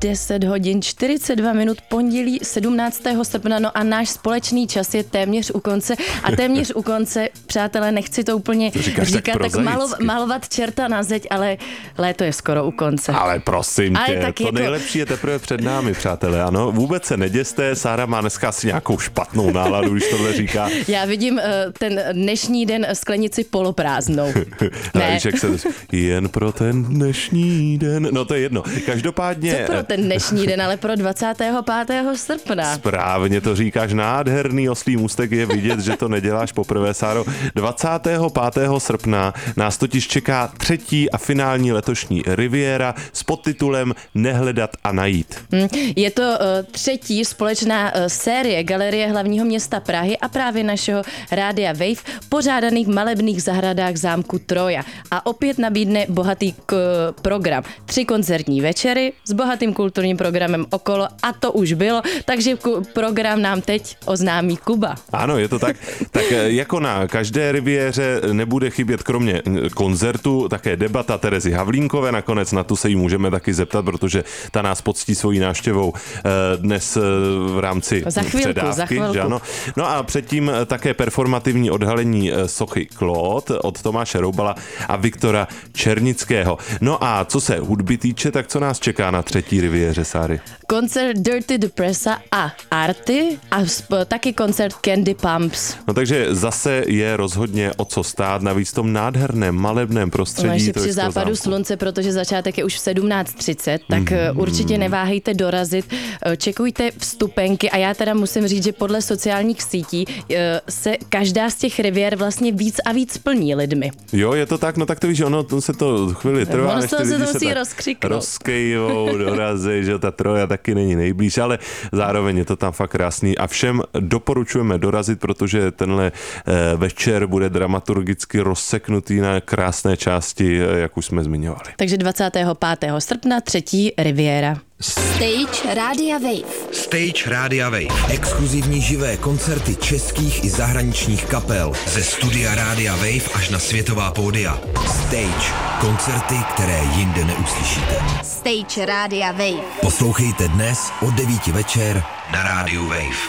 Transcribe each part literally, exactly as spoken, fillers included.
deset hodin čtyřicet dva minut, pondělí sedmnáctého srpna, no a náš společný čas je téměř u konce a téměř u konce, přátelé, nechci to úplně to říkat, tak, tak malo, malovat čerta na zeď, ale léto je skoro u konce. Ale prosím ale tě, to jako... nejlepší je teprve před námi, přátelé, ano, vůbec se neděste, Sára má dneska asi nějakou špatnou náladu, když tohle říká. Já vidím uh, ten dnešní den sklenici poloprázdnou. Ne. Víš, jak se jen pro ten dnešní den, no to je jedno. Každopádně... Co pro ten dnešní den, ale pro dvacátého pátého srpna. Správně to říkáš, nádherný oslý můstek, je vidět, že to neděláš poprvé, Sáro. dvacátého pátého srpna nás totiž čeká třetí a finální letošní Riviera s podtitulem Nehledat a najít. Je to uh, třetí společná uh, série Galerie hlavního města Prahy a právě našeho Rádia Wave, pořádaných v malebných zahradách zámku Troja. A opět nabídne bohatý k, program. Tři koncertní večery s bohatým kulturním programem okolo a to už bylo, takže ku, program nám teď oznámí Kuba. Ano, je to tak. Tak jako na každé riviéře nebude chybět kromě koncertu také debata Terezy Havlínkové, nakonec na tu se jí můžeme taky zeptat, protože ta nás poctí svojí návštěvou dnes v rámci za chvilku, předávky. za chvilku. Že ano? No a předtím také performativní odhalení sochy Claude od Tomáše Roubala a Viktora Černického. No a co se hudby týče, tak co nás čeká na třetí riviéře, Sáry? Koncert Dirty Depressa a Arty a sp- taky koncert Candy Pumps. No takže zase je rozhodně o co stát, navíc v tom nádherném malebném prostředí. No ještě při západu zámku. Slunce, protože začátek je už v sedmnáct třicet, tak mm. určitě neváhejte dorazit, čekujte vstupenky a já teda musím říct, že podle sociálních sítí se každá z těch rivier vlastně víc a víc plní lidmi. Jo, je to tak, no tak to víš, ono to se to chvíli trvá, ono než to ty se lidi to se musí tak rozkřiknout. rozkejvou, dorazí, že ta Troja taky není nejblíž, ale zároveň je to tam fakt krásný a všem doporučujeme dorazit, protože tenhle večer bude dramaturgicky rozseknutý na krásné části, jak už jsme zmiňovali. Takže dvacátého pátého srpna třetí Riviera. Stage Rádia Wave. Stage Rádia Wave. Exkluzivní živé koncerty českých i zahraničních kapel. Ze studia Rádia Wave až na světová pódia. Stage. Koncerty, které jinde neuslyšíte. Stage Rádia Wave. Poslouchejte dnes od devíti večer na Rádiu Wave.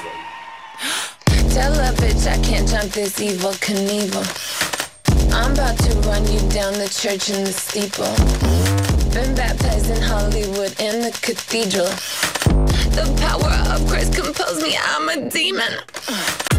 Tell a bitch I can't jump this evil Knievel. I'm about to run you down the church in the steeple. Been baptized in Hollywood in the cathedral. The power of Christ compels me, I'm a demon.